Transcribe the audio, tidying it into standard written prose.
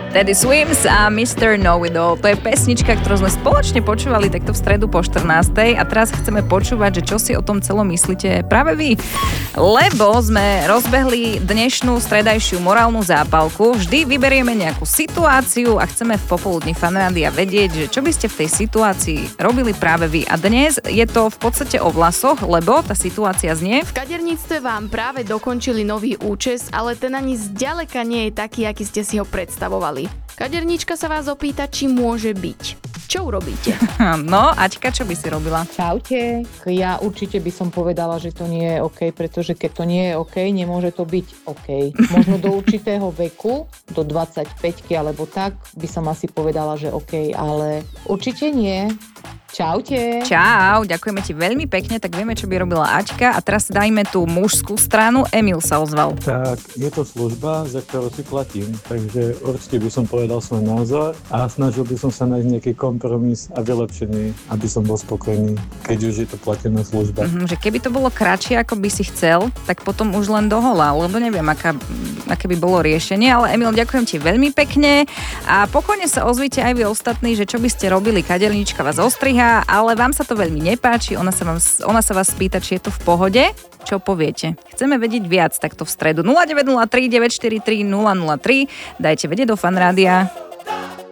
Teddy Swims a Mr. Know-It-All. To je pesnička, ktorú sme spoločne počúvali takto v stredu po 14. A teraz chceme počúvať, že čo si o tom celom myslíte práve vy. Lebo sme rozbehli dnešnú stredajšiu morálnu zápalku. Vždy vyberieme nejakú situáciu a chceme v popoludní Fanrádia vedieť, že čo by ste v tej situácii robili práve vy. A dnes je to v podstate o vlasoch, lebo tá situácia znie: v kaderníctve vám práve dokončili nový účes, ale ten ani zďaleka nie je taký, aký ste si ho predstavovali. Kaderníčka sa vás opýta, či môže byť. Čo urobíte? No, Aťka, čo by si robila? Čaute. Ja určite by som povedala, že to nie je OK, pretože keď to nie je OK, nemôže to byť OK. Možno do určitého veku, do 25-ky alebo tak, by som asi povedala, že OK, ale určite nie. Čaute. Čau, ďakujeme ti veľmi pekne, tak vieme, čo by robila Aťka. A teraz dajme tú mužskú stranu. Emil sa ozval. Tak, je to služba, za ktorú si platím, takže určite by som povedal svoj názor a snažil by som sa nájsť nejaký kompromis a vylepšenie, aby som bol spokojný, keď už je to platená služba. Že keby to bolo kratšie, ako by si chcel, tak potom už len dohola, lebo neviem, aké by bolo riešenie, ale Emil, ďakujem ti veľmi pekne a pokojne sa ozvite aj vy ostatní, že čo by ste robili, kaderníčka vás ostriha, ale vám sa to veľmi nepáči, ona sa vás spýta, či je to v pohode. Čo poviete? Chceme vedieť viac takto v stredu. 0903 943 003. Dajte vedieť do Fanrádia.